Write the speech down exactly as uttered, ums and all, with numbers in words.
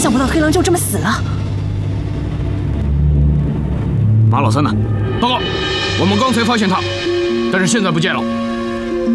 想不到黑狼就这么死了。 马老三呢？报告，我们刚才发现他，但是现在不见了。